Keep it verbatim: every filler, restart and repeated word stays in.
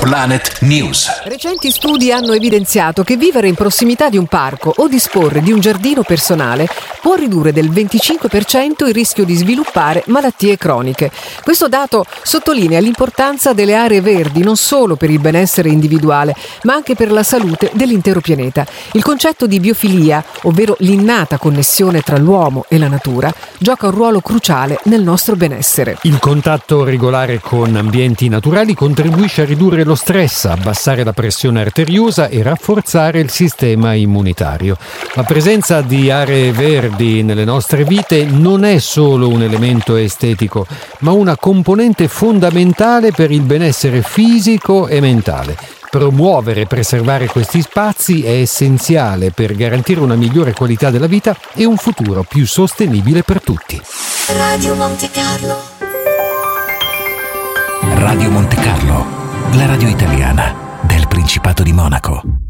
Planet News. Recenti studi hanno evidenziato che vivere in prossimità di un parco o disporre di un giardino personale può ridurre del venticinque per cento il rischio di sviluppare malattie croniche. Questo dato sottolinea l'importanza delle aree verdi non solo per il benessere individuale, ma anche per la salute dell'intero pianeta. Il concetto di biofilia, ovvero l'innata connessione tra l'uomo e la natura, gioca un ruolo cruciale nel nostro benessere. Il contatto regolare con ambienti naturali contribuisce a ridurre lo stress, abbassare la pressione arteriosa e rafforzare il sistema immunitario. La presenza di aree verdi nelle nostre vite non è solo un elemento estetico, ma una componente fondamentale per il benessere fisico e mentale. Promuovere e preservare questi spazi è essenziale per garantire una migliore qualità della vita e un futuro più sostenibile per tutti. Radio Monte Carlo. Radio Monte Carlo, la radio italiana del Principato di Monaco.